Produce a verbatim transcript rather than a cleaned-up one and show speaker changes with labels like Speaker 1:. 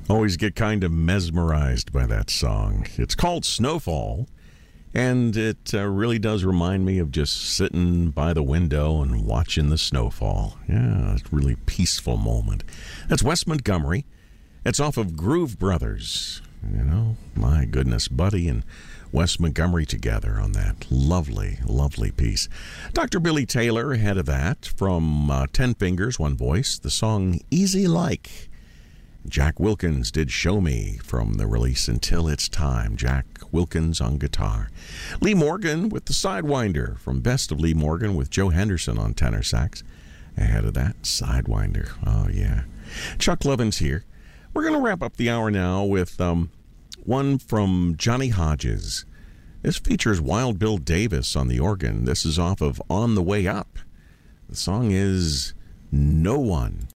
Speaker 1: Always get kind of mesmerized by that song. It's called Snowfall, and it uh, really does remind me of just sitting by the window and watching the snowfall. Yeah, it's a really peaceful moment. That's Wes Montgomery. It's off of Groove Brothers. You know, my goodness, Buddy and Wes Montgomery together on that lovely, lovely piece. Doctor Billy Taylor ahead of that from uh, Ten Fingers, One Voice, the song Easy Like. Jack Wilkins did Show Me from the release Until It's Time. Jack Wilkins on guitar. Lee Morgan with the Sidewinder from Best of Lee Morgan with Joe Henderson on tenor sax. Ahead of that, Sidewinder. Oh, yeah. Chuck Lovin's here. We're going to wrap up the hour now with um, one from Johnny Hodges. This features Wild Bill Davis on the organ. This is off of On the Way Up. The song is No One.